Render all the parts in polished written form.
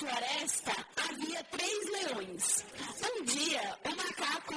floresta havia 3 leões. Um dia, o macaco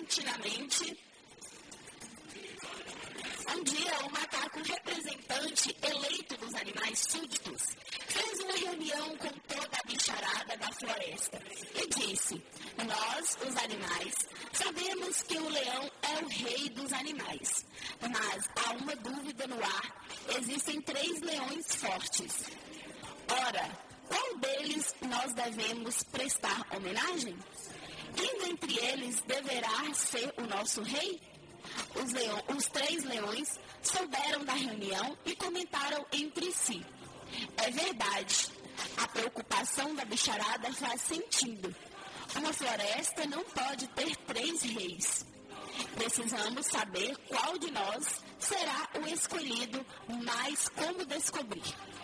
representante eleito dos animais súditos, fez uma reunião com toda a bicharada da floresta e disse: nós, os animais, sabemos que o leão é o rei dos animais, mas há uma dúvida no ar. Existem 3 leões fortes. Ora, qual deles nós devemos prestar homenagem? Quem dentre eles deverá ser o nosso rei? Os 3 leões souberam da reunião e comentaram entre si: é verdade, a preocupação da bicharada faz sentido. Uma floresta não pode ter 3 reis. Precisamos saber qual de nós será o escolhido, mas como descobrir?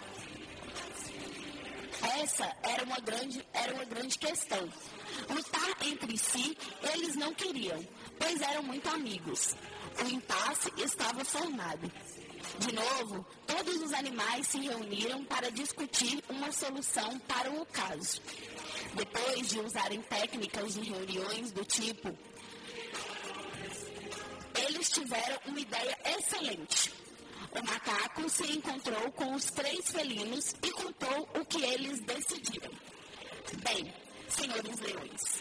Essa era uma grande questão. Lutar entre si eles não queriam, pois eram muito amigos. O impasse estava formado. De novo, todos os animais se reuniram para discutir uma solução para o caso. Depois de usarem técnicas de reuniões do tipo, eles tiveram uma ideia excelente. O macaco se encontrou com os 3 felinos e contou o que eles decidiram. Bem, senhores leões,